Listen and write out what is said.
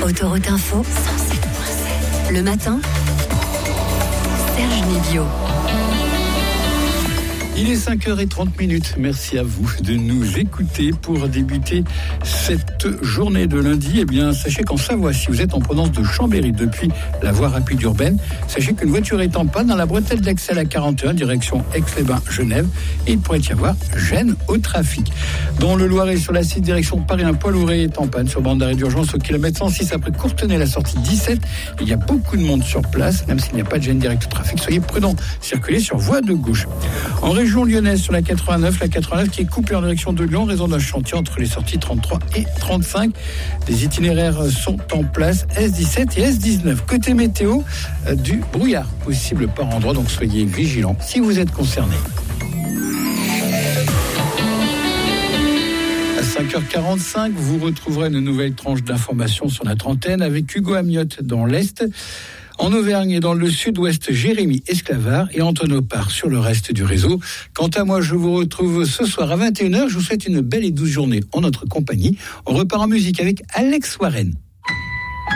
Autoroute Info, 107.7. Le matin, Serge Nivio. Il est 5h30. Merci à vous de nous écouter pour débuter cette journée de lundi. Eh bien, sachez qu'en Savoie, si vous êtes en provenance de Chambéry depuis la voie rapide urbaine, sachez qu'une voiture est en panne dans la bretelle d'accès à la 41, direction Aix-les-Bains-Genève. Et il pourrait y avoir gêne au trafic. Dans le Loiret, sur la 6, direction Paris, un poids lourd est en panne sur bande d'arrêt d'urgence au kilomètre 106 après Courtenay, la sortie 17. Il y a beaucoup de monde sur place, même s'il n'y a pas de gêne directe au trafic. Soyez prudents, circulez sur voie de gauche. En région lyonnaise, sur la 89 qui est coupée en direction de Lyon, raison d'un chantier entre les sorties 33 et 35. Des itinéraires sont en place, S17 et S19. Côté météo, du brouillard possible par endroit, donc soyez vigilants si vous êtes concernés. À 5h45, vous retrouverez une nouvelle tranche d'informations sur notre antenne avec Hugo Amiotte dans l'Est. En Auvergne et dans le sud-ouest, Jérémy Esclavard et Antoine Opar sur le reste du réseau. Quant à moi, je vous retrouve ce soir à 21h. Je vous souhaite une belle et douce journée en notre compagnie. On repart en musique avec Alex Warren.